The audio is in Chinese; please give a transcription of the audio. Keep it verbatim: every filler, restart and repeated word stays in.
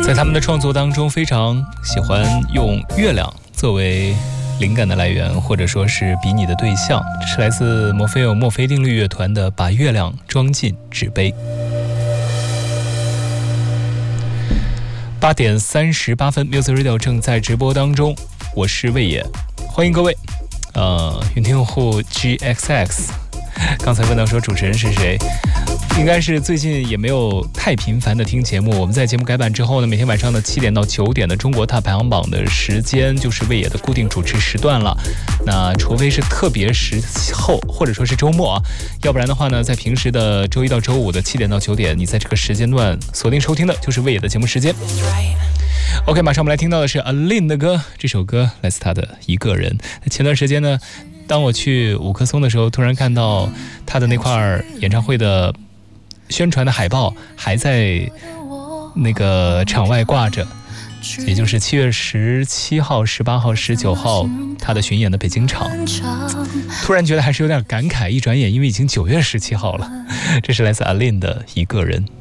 在他们的创作当中非常喜欢用月亮作为灵感的来源，或者说是比拟的对象。这是来自墨菲欧墨菲定律乐团的《把月亮装进纸杯》。八点三十八分 Music Radio 正在直播当中，我是魏野，欢迎各位。呃，云听用户 G X X 刚才问到说主持人是谁，应该是最近也没有太频繁的听节目。我们在节目改版之后呢，每天晚上的七点到九点的中国 Top 排行榜的时间就是魏野的固定主持时段了。那除非是特别时候或者说是周末啊，要不然的话呢，在平时的周一到周五的七点到九点，你在这个时间段锁定收听的就是魏野的节目时间。OK， 马上我们来听到的是 Aline 的歌，这首歌来自他的一个人。前段时间呢，当我去五棵松的时候，突然看到他的那块演唱会的宣传的海报还在那个场外挂着，也就是七月十七号、十八号、十九号他的巡演的北京场。突然觉得还是有点感慨，一转眼因为已经九月十七号了。这是来自 Aline 的一个人。